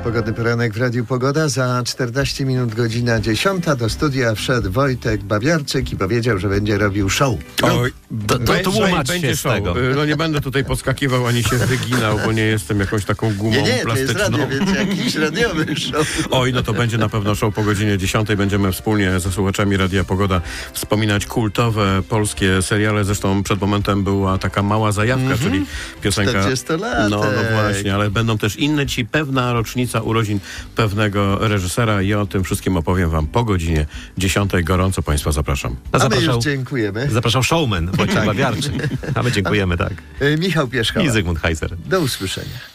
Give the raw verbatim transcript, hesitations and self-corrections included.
Pogodny poranek w Radiu Pogoda. Za czternaście minut godzina dziesiąta. Do studia wszedł Wojtek Bawiarczyk i powiedział, że będzie robił show. Oj, To, to tłumacz się będzie z show. tego. No nie będę tutaj podskakiwał ani się wyginał, bo nie jestem jakąś taką gumą Nie, nie, to plastyczną. jest radio, więc jakiś radiowy show. Oj, no to będzie na pewno show po godzinie dziesiątej. Będziemy wspólnie ze słuchaczami Radia Pogoda wspominać kultowe polskie seriale. Zresztą przed momentem była taka mała zajawka, mm-hmm. czyli piosenka... czterdziestolatek. No, no właśnie, ale będą też inne ci. Pewna rocznica urodzin pewnego reżysera i o tym wszystkim opowiem wam po godzinie dziesiątej. Gorąco Państwa zapraszam. A my Zapraszał, już dziękujemy. zapraszał showman Wojciech Bawiarczyk. A my dziękujemy, tak. E, Michał Pierzchała. I Zygmunt Heiser. Do usłyszenia.